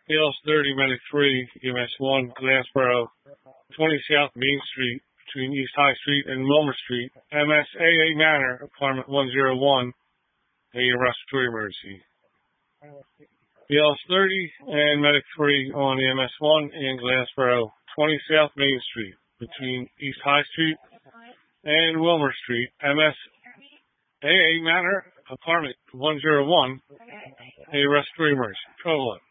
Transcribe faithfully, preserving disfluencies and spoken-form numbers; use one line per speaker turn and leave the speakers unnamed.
E L S thirty, Medic three, E M S one, Glassboro, twenty South Main Street, between East High Street and Wilmer Street, M S A A Manor, Apartment one oh one, a respiratory emergency. E L S thirty and Medic three on E M S one in Glassboro, twenty South Main Street, between East High Street and Wilmer Street, M S A A Manor, Apartment one oh one, a respiratory emergency. twelve eleven.